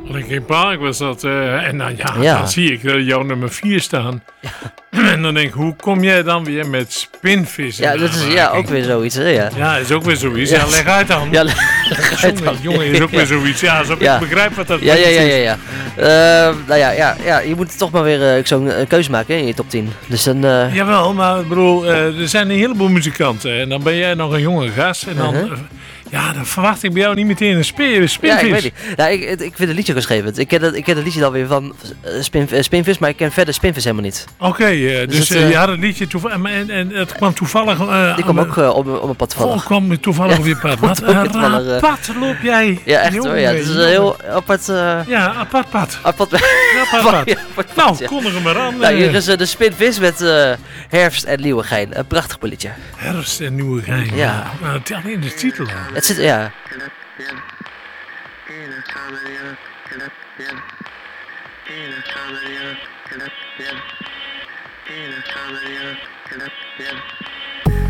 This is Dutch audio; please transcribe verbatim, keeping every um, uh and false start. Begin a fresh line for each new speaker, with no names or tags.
Linkin Park was dat. Uh, en dan, ja,
Ja.
dan zie ik uh, jouw nummer vier staan. Ja. En dan denk ik, hoe kom jij dan weer met spinvissen?
Ja, dat is ja, ook weer zoiets, hè? Ja,
ja is ook weer zoiets. Ja,
Ja.
leg uit dan.
ja leg uit dan.
Jongen, jongen, is ook weer zoiets. Ja, zo
Ja.
ik begrijp wat dat
Ja, ja, ja,
is.
ja, ja. Uh, nou ja, ja, ja, je moet toch maar weer uh, zo'n uh, keuze maken hè, in je top tien. Dus dan... Uh...
Jawel, maar ik bedoel, uh, er zijn een heleboel muzikanten. En dan ben jij nog een jonge gast. En dan... Uh-huh. Uh, Ja, dan verwacht ik bij jou niet meteen een spin, spinvis.
Ja, ik weet niet. Nou, ik, ik vind het liedje ook geschreven. Ik ken het, ik ken het liedje dan weer van uh, spin, uh, Spinvis, maar ik ken verder Spinvis helemaal niet.
Oké, okay, uh, dus, dus het, uh, uh, je had het liedje toevallig en, en het kwam toevallig... Uh,
die kwam ook uh, op, op mijn pad toevallig.
Oh, kwam toevallig ja, op je pad. Wat een raar pad loop jij.
Ja, echt hoor. Ja, het is een heel apart... Uh,
ja, apart pad.
Apart pad.
Ja, apart pad.
Ja, apart
nou,
ja.
kondig hem maar aan.
Nou, hier is uh, de Spinvis met uh, Herfst en Nieuwegein. Een prachtig liedje.
Herfst en Nieuwegein.
Ja.
Nou, het is alleen de titel aan.
Het zit, ja...